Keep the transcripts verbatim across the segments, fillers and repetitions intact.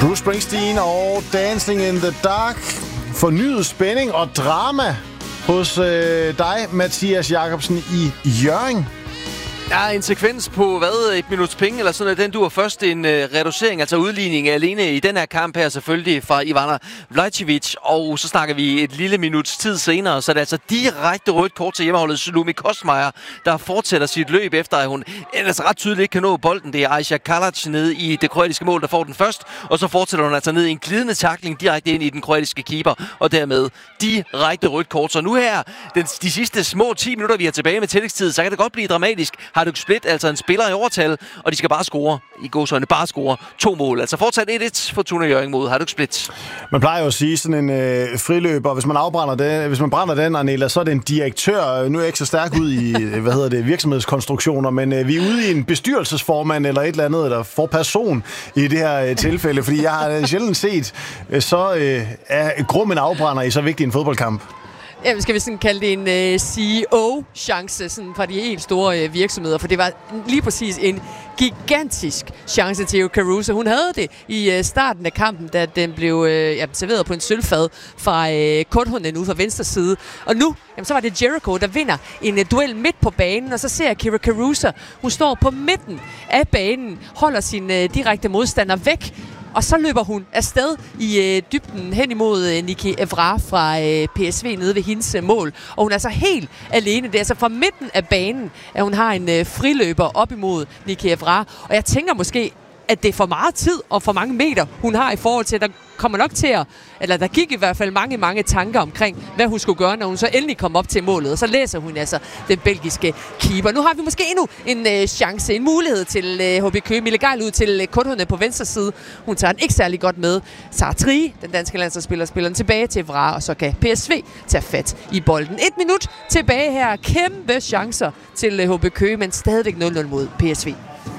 Bruce Springsteen og Dancing in the Dark. Fornyet spænding og drama hos øh, dig, Mathias Jacobsen i Hjørring. Ja, en sekvens på, hvad, et minuts penge, eller sådan noget. Den duer først en øh, reducering, altså udligning alene i den her kamp her, selvfølgelig fra Ivana Vlajcevic. Og så snakker vi et lille minuts tid senere, så det er altså direkte rødt kort til hjemmeholdet Salome Kostmeier, der fortsætter sit løb efter, at hun ellers ret tydeligt ikke kan nå bolden. Det er Aisha Kalac nede i det kroatiske mål, der får den først, og så fortsætter hun altså ned i en glidende tackling direkte ind i den kroatiske keeper, og dermed direkte rødt kort. Så nu her, den, de sidste små ti minutter, vi er tilbage med tillægstid, så kan det godt blive dramatisk. Hajduk Split, altså en spiller i overtal, og de skal bare score, i gåseøjne bare score to mål. Altså fortsat et et for Fortuna Hjørring mod Hajduk Split. Man plejer jo at sige sådan en øh, friløber, hvis man afbrænder den, hvis man brænder den, Arnela, så er det en direktør. Nu er jeg ikke så stærk ud i, hvad hedder det, virksomhedskonstruktioner, men øh, vi er ude i en bestyrelsesformand eller et eller andet, eller forperson i det her øh, tilfælde, fordi jeg har sjældent set øh, så øh, er grum en afbrænder i så vigtig en fodboldkamp. Ja, skal vi sådan kalde det en øh, C E O-chance sådan fra de helt store øh, virksomheder, for det var lige præcis en gigantisk chance til Caruso. Hun havde det i øh, starten af kampen, da den blev øh, ja, serveret på en sølvfad fra øh, Korthunden ude fra venstre side. Og nu, jamen, så var det Jericho, der vinder en øh, duel midt på banen, og så ser Kira Caruso, hun står på midten af banen, holder sin øh, direkte modstander væk, og så løber hun afsted i øh, dybden hen imod øh, Niki Evra fra øh, P S V nede ved hendes øh, mål. Og hun er altså helt alene. Det er altså fra midten af banen, at hun har en øh, friløber op imod Niki Evra. Og jeg tænker måske, at det er for meget tid og for mange meter, hun har i forhold til, at der kommer nok til at, eller der gik i hvert fald mange, mange tanker omkring, hvad hun skulle gøre, når hun så endelig kom op til målet. Og så læser hun altså den belgiske keeper. Nu har vi måske endnu en øh, chance, en mulighed til øh, H B Køge. Mille Geil ud til øh, Korthunden på venstre side. Hun tager den ikke særlig godt med. Sarah Trie, den danske landsholdsspiller, spiller den tilbage til Vra, og så kan P S V tage fat i bolden. Et minut tilbage her. Kæmpe chancer til øh, H B Køge, men stadigvæk nul nul mod P S V.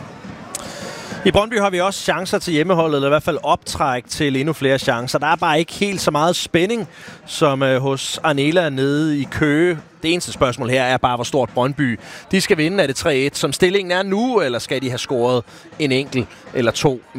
I Brøndby har vi også chancer til hjemmeholdet, eller i hvert fald optræk til endnu flere chancer. Der er bare ikke helt så meget spænding, som øh, hos Arnela nede i Køge. Det eneste spørgsmål her er bare, hvor stort Brøndby de skal vinde. Er det tre et, som stillingen er nu, eller skal de have scoret en enkelt eller to?